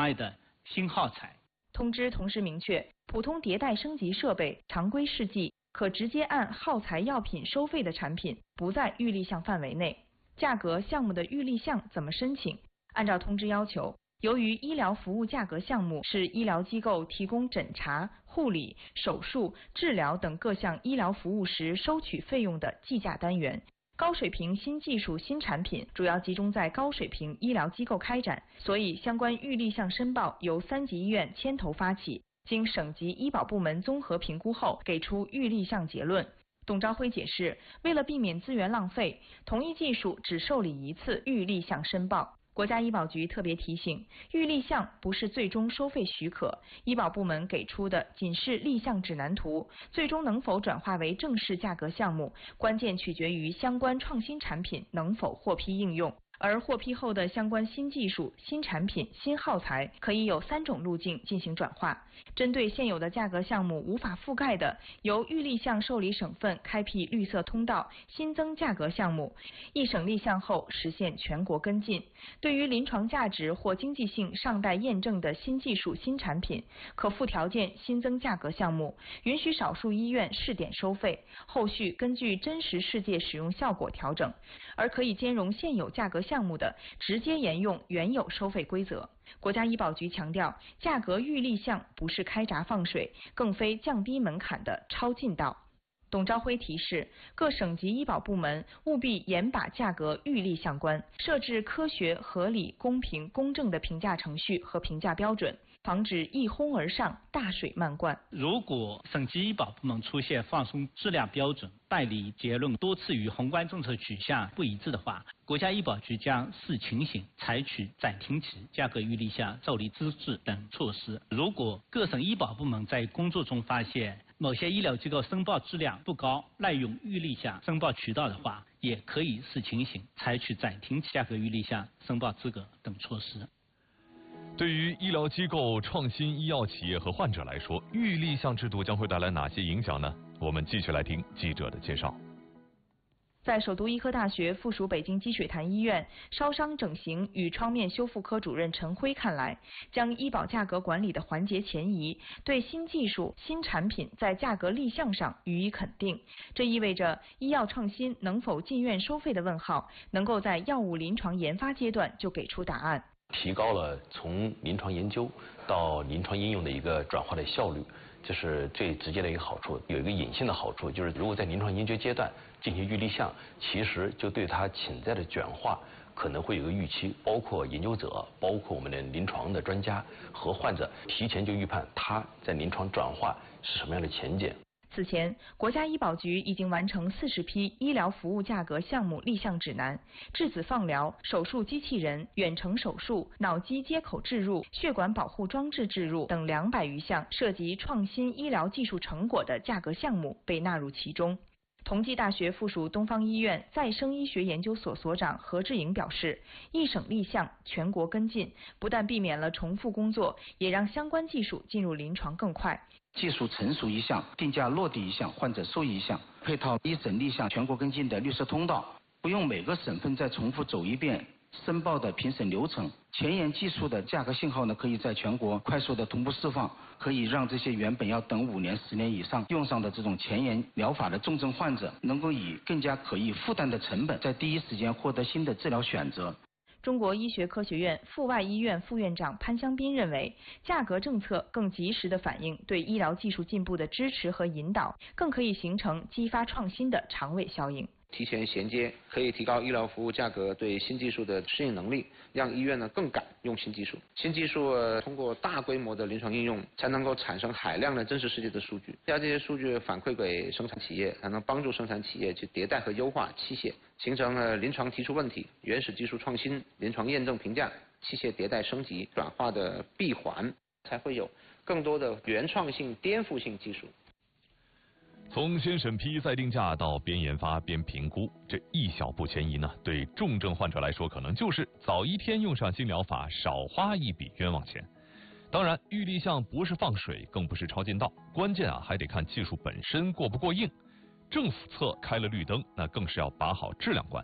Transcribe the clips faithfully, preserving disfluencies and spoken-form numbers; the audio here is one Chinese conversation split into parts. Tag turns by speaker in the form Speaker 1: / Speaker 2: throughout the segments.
Speaker 1: 卖的新耗材。
Speaker 2: 通知同时明确，普通迭代升级设备、常规试剂可直接按耗材药品收费的产品不在预立项范围内。价格项目的预立项怎么申请？按照通知要求，由于医疗服务价格项目是医疗机构提供诊查、护理、手术、治疗等各项医疗服务时收取费用的计价单元，高水平新技术新产品主要集中在高水平医疗机构开展，所以相关预立项申报由三级医院牵头发起，经省级医保部门综合评估后给出预立项结论。董朝晖解释，为了避免资源浪费，同一技术只受理一次预立项申报。国家医保局特别提醒，预立项不是最终收费许可，医保部门给出的仅是立项指南图，最终能否转化为正式价格项目，关键取决于相关创新产品能否获批应用。而获批后的相关新技术、新产品、新耗材可以有三种路径进行转化。针对现有的价格项目无法覆盖的，由预立项受理省份开辟绿色通道，新增价格项目，一省立项后实现全国跟进。对于临床价值或经济性尚待验证的新技术、新产品，可附条件新增价格项目，允许少数医院试点收费，后续根据真实世界使用效果调整。而可以兼容现有价格项目的，直接沿用原有收费规则。国家医保局强调，价格预立项不是开闸放水，更非降低门槛的超近道。董朝晖提示，各省级医保部门务必严把价格预立项关，设置科学、合理、公平、公正的评价程序和评价标准，防止一哄而上、大水漫灌。
Speaker 1: 如果省级医保部门出现放松质量标准、办理结论多次与宏观政策取向不一致的话，国家医保局将视情形采取暂停期、价格预立项受理资质等措施。如果各省医保部门在工作中发现某些医疗机构申报质量不高、滥用预立项申报渠道的话，也可以视情形采取暂停期、价格预立项申报资格等措施。
Speaker 3: 对于医疗机构、创新医药企业和患者来说，预立项制度将会带来哪些影响呢？我们继续来听记者的介绍。
Speaker 2: 在首都医科大学附属北京积水潭医院烧伤整形与创面修复科主任陈辉看来，将医保价格管理的环节前移，对新技术、新产品在价格立项上予以肯定。这意味着医药创新能否进院收费的问号，能够在药物临床研发阶段就给出答案，
Speaker 4: 提高了从临床研究到临床应用的一个转化的效率。这是最直接的一个好处。有一个隐性的好处，就是如果在临床研究阶段进行预立项，其实就对它潜在的转化可能会有个预期，包括研究者，包括我们的临床的专家和患者提前就预判它在临床转化是什么样的前景。
Speaker 2: 此前，国家医保局已经完成四十批医疗服务价格项目立项指南，质子放疗、手术机器人、远程手术、脑机接口置入、血管保护装置置入等两百余项涉及创新医疗技术成果的价格项目被纳入其中。同济大学附属东方医院再生医学研究所所长何志颖表示，一省立项，全国跟进，不但避免了重复工作，也让相关技术进入临床更快。
Speaker 5: 技术成熟一项，定价落地一项，患者受益一项，配套一省立项全国跟进的绿色通道，不用每个省份再重复走一遍申报的评审流程。前沿技术的价格信号呢，可以在全国快速的同步释放，可以让这些原本要等五年、十年以上用上的这种前沿疗法的重症患者，能够以更加可以负担的成本，在第一时间获得新的治疗选择。
Speaker 2: 中国医学科学院阜外医院副院长潘香斌认为，价格政策更及时地反映对医疗技术进步的支持和引导，更可以形成激发创新的长尾效应。
Speaker 6: 提前衔接，可以提高医疗服务价格对新技术的适应能力，让医院呢更敢用新技术。新技术、呃、通过大规模的临床应用，才能够产生海量的真实世界的数据，将这些数据反馈给生产企业，才能帮助生产企业去迭代和优化器械，形成了临床提出问题、原始技术创新、临床验证评价、器械迭代升级转化的闭环，才会有更多的原创性、颠覆性技术。
Speaker 3: 从先审批再定价到边研发边评估，这一小步前移呢，对重症患者来说，可能就是早一天用上新疗法，少花一笔冤枉钱。当然，预立项不是放水，更不是超近道，关键啊还得看技术本身过不过硬。政府侧开了绿灯，那更是要把好质量关，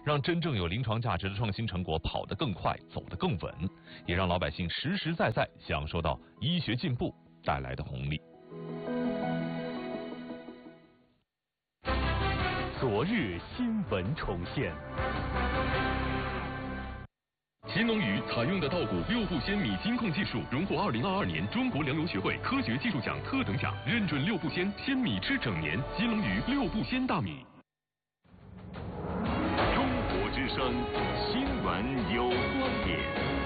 Speaker 3: 让真正有临床价值的创新成果跑得更快，走得更稳，也让老百姓实实在在享受到医学进步带来的红利。
Speaker 7: 昨日新闻重现。
Speaker 8: 新龙鱼采用的稻谷六步仙米金控技术，荣获二零二二年中国粮油学会科学技术奖特等奖，认准六步仙，鲜米吃整年。新龙鱼六步仙大米。
Speaker 7: 中国之声，新闻有观点。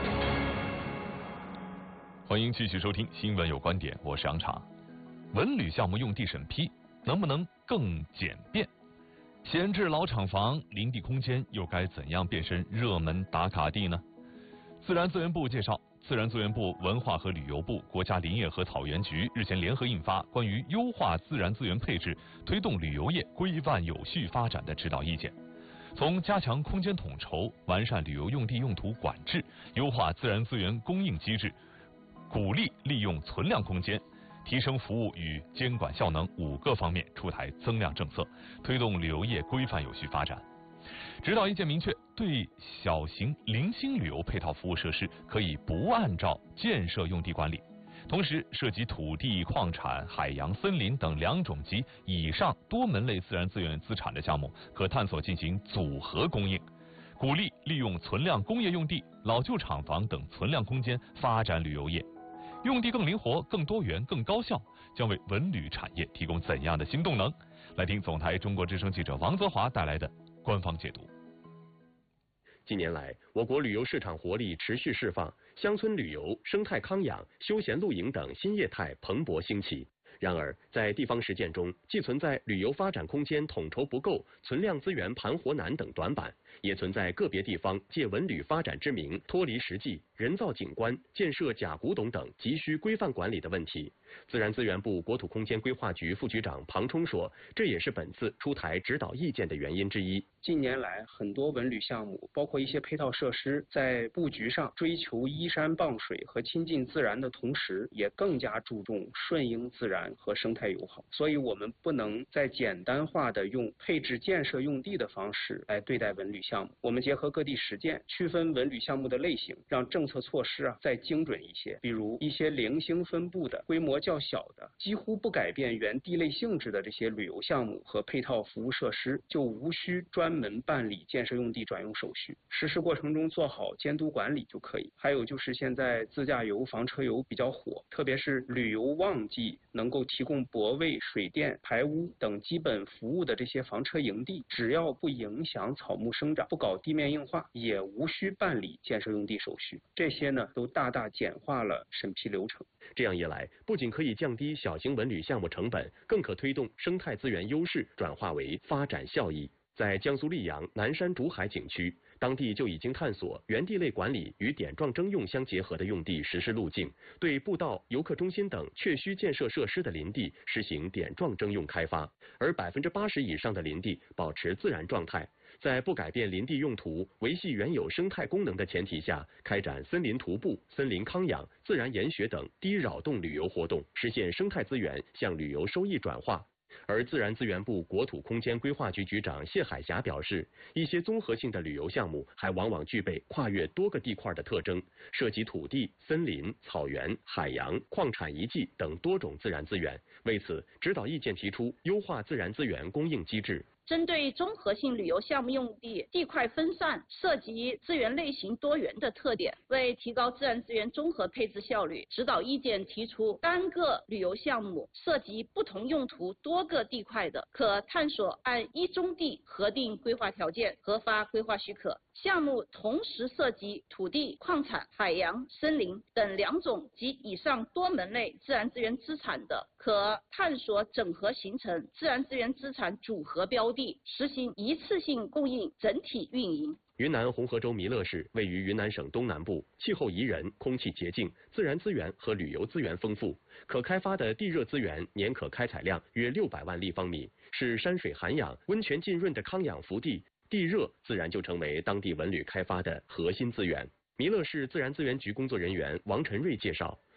Speaker 3: 欢迎继续收听《新闻有观点》，我是杨畅。文旅项目用地审批能不能更简便？闲置老厂房、林地空间又该怎样变身热门打卡地呢？自然资源部介绍，自然资源部、文化和旅游部、国家林业和草原局日前联合印发关于优化自然资源配置、推动旅游业规范有序发展的指导意见。从加强空间统筹、完善旅游用地用途管制、优化自然资源供应机制、鼓励利用存量空间、提升服务与监管效能五个方面出台增量政策，推动旅游业规范有序发展。指导意见明确，对小型零星旅游配套服务设施可以不按照建设用地管理，同时涉及土地、矿产、海洋、森林等两种及以上多门类自然资源资产的项目，可探索进行组合供应，鼓励利用存量工业用地、老旧厂房等存量空间发展旅游业。用地更灵活、更多元、更高效，将为文旅产业提供怎样的新动能？来听总台中国之声记者王泽华带来的官方解读。
Speaker 9: 近年来，我国旅游市场活力持续释放，乡村旅游、生态康养、休闲露营等新业态蓬勃兴起。然而，在地方实践中，既存在旅游发展空间统筹不够、存量资源盘活难等短板，也存在个别地方借文旅发展之名脱离实际、人造景观、建设假古董等急需规范管理的问题。自然资源部国土空间规划局副局长庞冲说，这也是本次出台指导意见的原因之一。
Speaker 10: 近年来，很多文旅项目，包括一些配套设施，在布局上追求依山傍水和亲近自然的同时，也更加注重顺应自然和生态友好。所以我们不能再简单化的用配置建设用地的方式来对待文旅项目。我们结合各地实践，区分文旅项目的类型，让政策措施啊再精准一些。比如一些零星分布的、规模较小的、几乎不改变原地类性质的这些旅游项目和配套服务设施，就无需专门办理建设用地转用手续，实施过程中做好监督管理就可以。还有就是现在自驾游、房车游比较火，特别是旅游旺季能够提供泊位、水电、排污等基本服务的这些房车营地，只要不影响草木生长、不搞地面硬化，也无需办理建设用地手续。这些呢，都大大简化了审批流程。
Speaker 9: 这样一来，不仅可以降低小型文旅项目成本，更可推动生态资源优势转化为发展效益。在江苏溧阳南山竹海景区，当地就已经探索原地类管理与点状征用相结合的用地实施路径，对步道、游客中心等确需建设设施的林地实行点状征用开发，而百分之八十以上的林地保持自然状态。在不改变林地用途、维系原有生态功能的前提下，开展森林徒步、森林康养、自然研学等低扰动旅游活动，实现生态资源向旅游收益转化。而自然资源部国土空间规划局局长谢海霞表示，一些综合性的旅游项目还往往具备跨越多个地块的特征，涉及土地、森林、草原、海洋、矿产遗迹等多种自然资源。为此，指导意见提出优化自然资源供应机制。
Speaker 11: 针对综合性旅游项目用地地块分散、涉及资源类型多元的特点，为提高自然资源综合配置效率，指导意见提出，单个旅游项目涉及不同用途多个地块的，可探索按一中地核定规划条件核发规划许可；项目同时涉及土地、矿产、海洋、森林等两种及以上多门类自然资源资产的，可探索整合形成自然资源资产组合标的，实行一次性供应整体运营。
Speaker 9: 云南红河州弥勒市位于云南省东南部，气候宜人，空气洁净，自然资源和旅游资源丰富，可开发的地热资源年可开采量约六百万立方米，是山水涵养、温泉浸润的康养福地。地热自然就成为当地文旅开发的核心资源。弥勒市自然资源局工作人员王晨瑞介绍，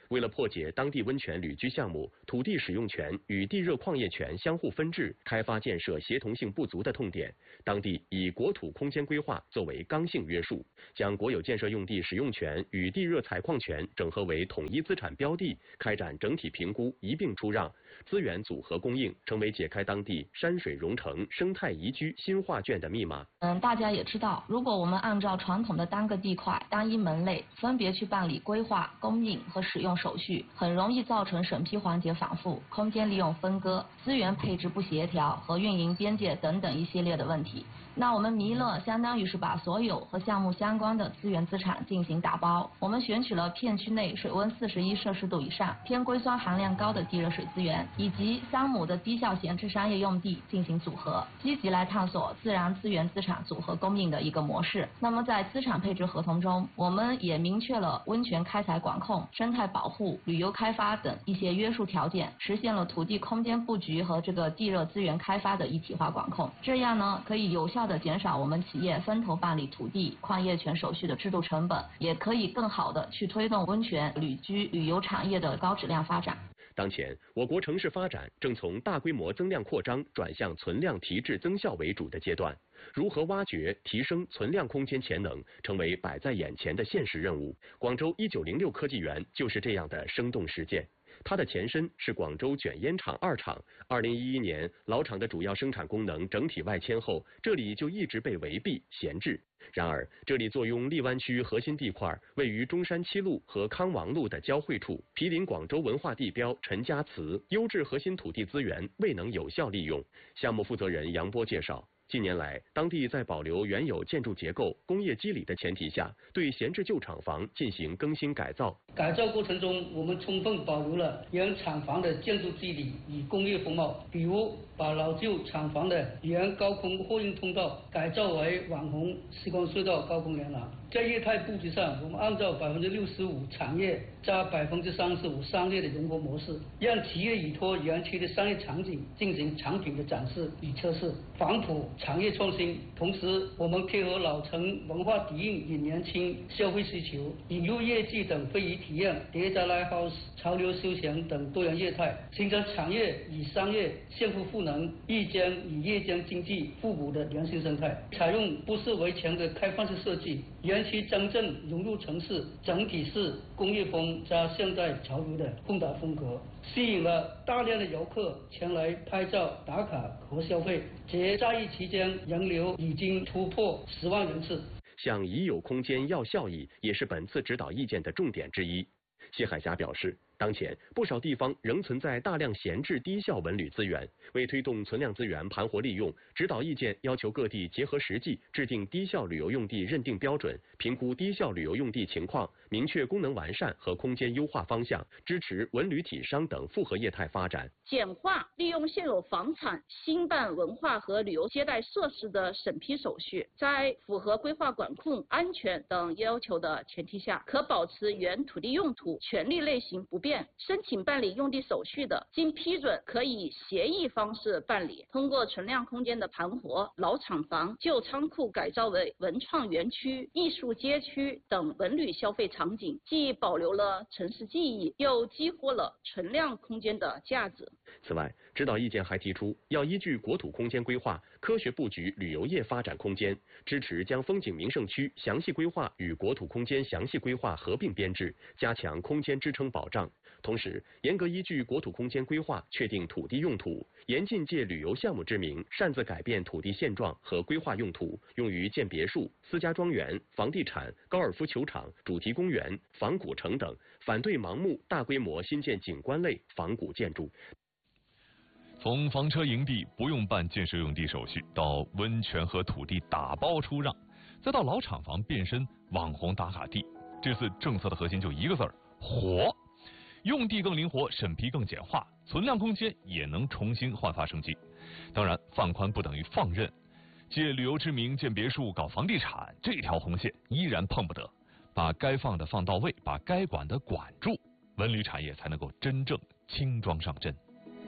Speaker 9: 为了破解当地温泉旅居项目土地使用权与地热矿业权相互分治、开发建设协同性不足的痛点，当地以国土空间规划作为刚性约束，将国有建设用地使用权与地热采矿权整合为统一资产标的，开展整体评估，一并出让，资源组合供应成为解开当地山水融成、生态宜居新画卷的密码。
Speaker 12: 嗯，大家也知道，如果我们按照传统的单个地块、单一门类分别去办理规划、供应和使用手续，很容易造成审批环节反复、空间利用分割、资源配置不协调和运营边界等等一系列的问题。那我们弥勒相当于是把所有和项目相关的资源资产进行打包，我们选取了片区内水温四十一摄氏度以上、偏硅酸含量高的地热水资源，以及三亩的低效闲置商业用地进行组合，积极来探索自然资源资产组合供应的一个模式。那么在资产配置合同中，我们也明确了温泉开采管控、生态保护、旅游开发等一些约束条件，实现了土地空间布局和这个地热资源开发的一体化管控。这样呢，可以有效的减少我们企业分头办理土地、矿业权手续的制度成本，也可以更好的去推动温泉、旅居、旅游产业的高质量发展。
Speaker 9: 当前，我国城市发展正从大规模增量扩张转向存量提质增效为主的阶段，如何挖掘、提升存量空间潜能，成为摆在眼前的现实任务。广州一九零六科技园就是这样的生动实践。它的前身是广州卷烟厂二厂，二零一一年老厂的主要生产功能整体外迁后，这里就一直被围蔽闲置。然而，这里坐拥荔湾区核心地块，位于中山七路和康王路的交汇处，毗邻广州文化地标陈家祠，优质核心土地资源未能有效利用。项目负责人杨波介绍，近年来，当地在保留原有建筑结构、工业基理的前提下，对闲置旧厂房进行更新改造。
Speaker 13: 改造过程中，我们充分保留了原厂房的建筑基理与工业风貌，比如把老旧厂房的原高空货运通道改造为网红时光隧道高空连廊。在业态布局上，我们按照百分之六十五产业加百分之三十五商业的融合模式，让企业依托园区的商业场景进行产品的展示与测试，反哺产业创新。同时，我们贴合老城文化底蕴与年轻消费需求，引入业绩等非遗体验、叠加 live house、潮流休闲等多元业态，形成产业与商业相互赋能、日间与夜间经济互补的良性生态。采用不是围墙的开放式设计，园区真正融入城市，整体是工业风加现代潮流的混搭风格，吸引了大量的游客前来拍照打卡和消费。节假日期间，人流已经突破十万人次。
Speaker 9: 向已有空间要效益，也是本次指导意见的重点之一。谢海霞表示，当前不少地方仍存在大量闲置低效文旅资源，为推动存量资源盘活利用，指导意见要求各地结合实际，制定低效旅游用地认定标准，评估低效旅游用地情况，明确功能完善和空间优化方向，支持文旅体商等复合业态发展，
Speaker 11: 简化利用现有房产新办文化和旅游接待设施的审批手续，在符合规划管控、安全等要求的前提下，可保持原土地用途、权利类型不变。申请办理用地手续的，经批准可以协议方式办理。通过存量空间的盘活，老厂房、旧仓库改造为文创园区、艺术街区等文旅消费场景，既保留了城市记忆，又激活了存量空间的价值。
Speaker 9: 此外，指导意见还提出，要依据国土空间规划，科学布局旅游业发展空间，支持将风景名胜区详细规划与国土空间详细规划合并编制，加强空间支撑保障。同时，严格依据国土空间规划确定土地用途，严禁借旅游项目之名擅自改变土地现状和规划用途，用于建别墅、私家庄园、房地产、高尔夫球场、主题公园、仿古城等，反对盲目大规模新建景观类仿古建筑。
Speaker 3: 从房车营地不用办建设用地手续，到温泉和土地打包出让，再到老厂房变身网红打卡地，这次政策的核心就一个字儿：活。用地更灵活，审批更简化，存量空间也能重新焕发生机。当然，放宽不等于放任，借旅游之名建别墅、搞房地产，这条红线依然碰不得。把该放的放到位，把该管的管住，文旅产业才能够真正轻装上阵。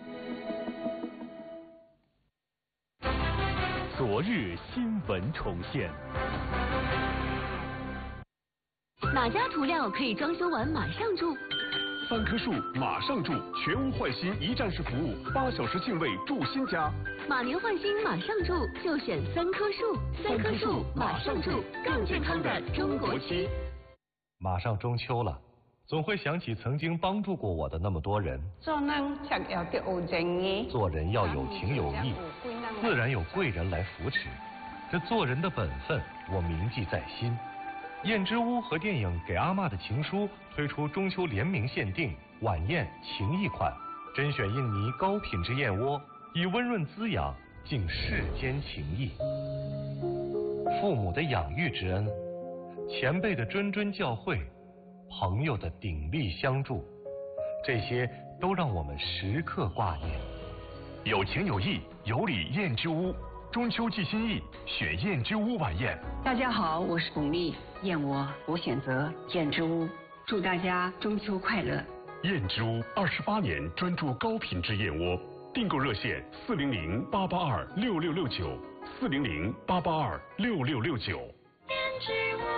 Speaker 7: 昨日新闻重现。
Speaker 14: 哪家涂料可以装修完马上住？
Speaker 8: 三棵树，马上住，全屋换新一站式服务，八小时净位住新家。
Speaker 14: 马年换新马上住，就选三棵树，三棵树马上住，更健康的中国区。
Speaker 15: 马上中秋了，总会想起曾经帮助过我的那么多人。
Speaker 16: 做人要有啲好正義，
Speaker 15: 做人要有情有义，自然有贵人来扶持。这做人的本分，我铭记在心。燕之屋和电影《给阿嬷的情书》推出中秋联名限定晚宴情谊款，甄选印尼高品质燕窝，以温润滋养敬世间情谊。父母的养育之恩，前辈的谆谆教诲，朋友的鼎力相助，这些都让我们时刻挂念。
Speaker 8: 有情有义，有礼燕之屋，中秋寄心意，选燕之屋晚宴。
Speaker 16: 大家好，我是巩俐，燕窝我选择燕之屋，祝大家中秋快乐。
Speaker 8: 燕之屋二十八年专注高品质燕窝，订购热线四零零八八二六六六九，四零零八八二六六六九。
Speaker 14: 燕之屋。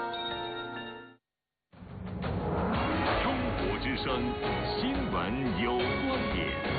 Speaker 7: 中国之声新闻有观点。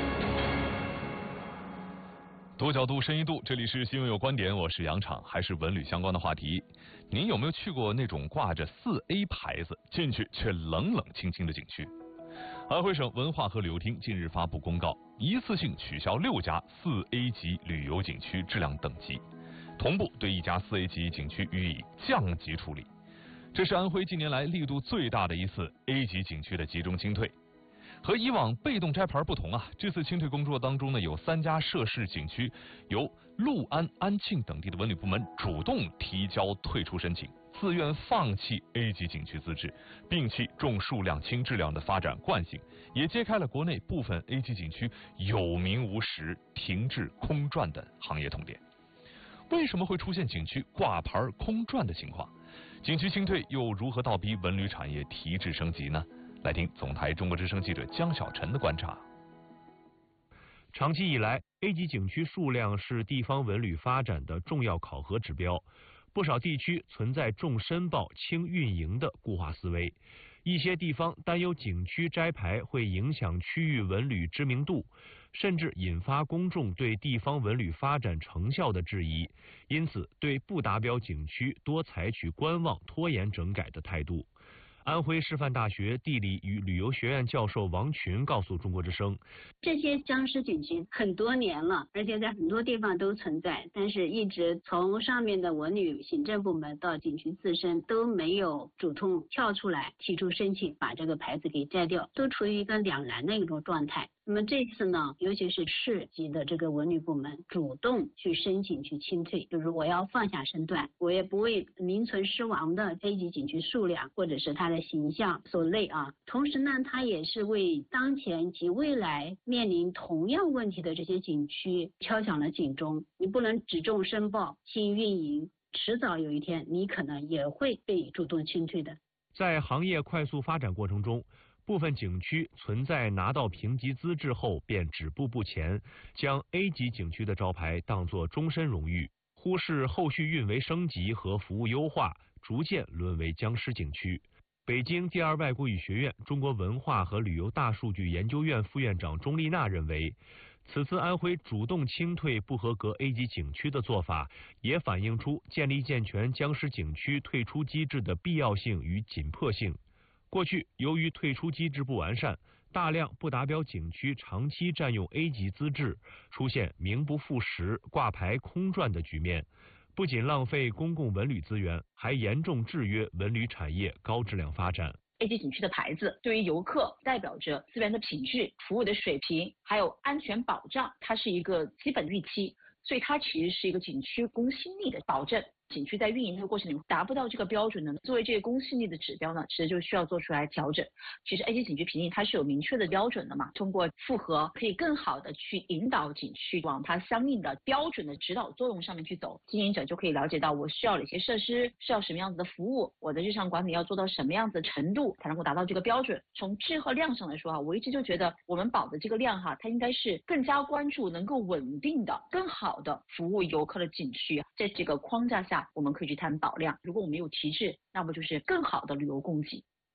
Speaker 3: 多角度、深一度，这里是新闻有观点，我是杨昶，还是文旅相关的话题。您有没有去过那种挂着四 A 牌子，进去却冷冷清清的景区？安徽省文化和旅游厅近日发布公告，一次性取消六家四 A 级旅游景区质量等级，同步对一家四 A 级景区予以降级处理。这是安徽近年来力度最大的一次 A 级景区的集中清退。和以往被动摘牌不同啊，这次清退工作当中呢，有三家涉事景区由六安、安庆等地的文旅部门主动提交退出申请，自愿放弃 A 级景区资质，摒弃重数量轻质量的发展惯性，也揭开了国内部分 A 级景区有名无实、停滞空转的行业痛点。为什么会出现景区挂牌空转的情况？景区清退又如何倒逼文旅产业提质升级呢？来听总台中国之声记者江小晨的观察。
Speaker 17: 长期以来 ，A 级景区数量是地方文旅发展的重要考核指标。不少地区存在重申报、轻运营的固化思维，一些地方担忧景区摘牌会影响区域文旅知名度，甚至引发公众对地方文旅发展成效的质疑，因此对不达标景区多采取观望、拖延整改的态度。安徽师范大学地理与旅游学院教授王群告诉中国之声，
Speaker 18: 这些僵尸景区很多年了，而且在很多地方都存在，但是一直从上面的文旅行政部门到景区自身都没有主动跳出来提出申请把这个牌子给摘掉，都处于一个两难的一种状态。那么这次呢，尤其是市级的这个文旅部门主动去申请去清退，就是我要放下身段，我也不为名存实亡的 A 级景区数量或者是它的形象所累啊。同时呢，它也是为当前及未来面临同样问题的这些景区敲响了警钟。你不能只重申报、轻运营，迟早有一天你可能也会被主动清退的。
Speaker 17: 在行业快速发展过程中，部分景区存在拿到评级资质后便止步不前，将 A 级景区的招牌当作终身荣誉，忽视后续运维升级和服务优化，逐渐沦为僵尸景区。北京第二外国语学院中国文化和旅游大数据研究院副院长钟丽娜认为，此次安徽主动清退不合格 A 级景区的做法，也反映出建立健全僵尸景区退出机制的必要性与紧迫性。过去由于退出机制不完善，大量不达标景区长期占用 A 级资质，出现名不副实、挂牌空转的局面，不仅浪费公共文旅资源，还严重制约文旅产业高质量发展。
Speaker 19: A 级景区的牌子对于游客代表着资源的品质、服务的水平，还有安全保障，它是一个基本预期，所以它其实是一个景区公信力的保证。景区在运营的过程里达不到这个标准呢，作为这个公信力的指标呢，其实就需要做出来调整。其实 A 级景区评定它是有明确的标准的嘛，通过复核可以更好的去引导景区往它相应的标准的指导作用上面去走，经营者就可以了解到我需要哪些设施，需要什么样子的服务，我的日常管理要做到什么样子的程度才能够达到这个标准。从质和量上来说哈，我一直就觉得我们保的这个量哈，它应该是更加关注能够稳定的、更好的服务游客的景区，在这个框架下我们可以去谈保量。如果我们有提质，那么就是更好的旅游供给。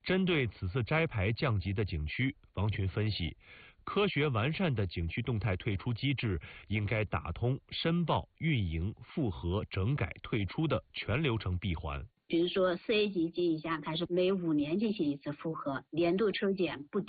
Speaker 17: 针对此次摘牌降级的景区，王群分析，科学完善的景区动态退出机制应该打通申报、运营、复核、整改、退出的全流程闭环。
Speaker 18: 比如说四 A 级及以下，它是每五年进行一次复核，年度抽检不